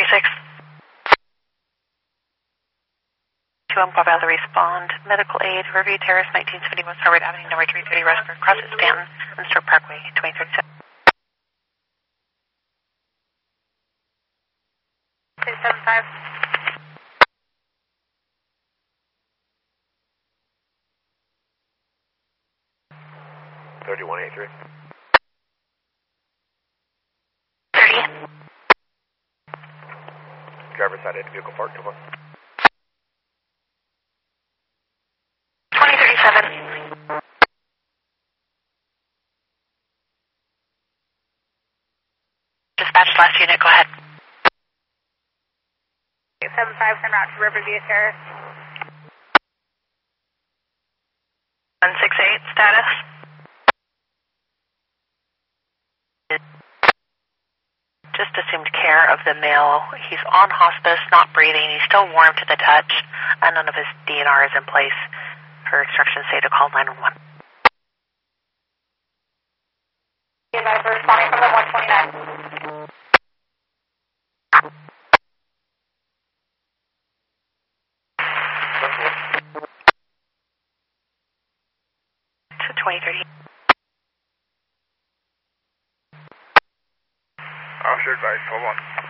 6. 2 Papa respond. Medical aid, Riverview Terrace, 1970 West Harvard Avenue, number 330, Rustburg, Cross at Stanton, and Sturt Parkway, 2037. 275. 3183. 30. Driver side into vehicle park, come on. 2037. Dispatch last unit, go ahead. 875, send route to Riverview Terrace. 168, status. Just assumed care of the male. He's on hospice, not breathing. He's still warm to the touch, and none of his DNR is in place. Her instructions say to call 911. Advisor responding from the 129. To 2030. Officer advice, hold on.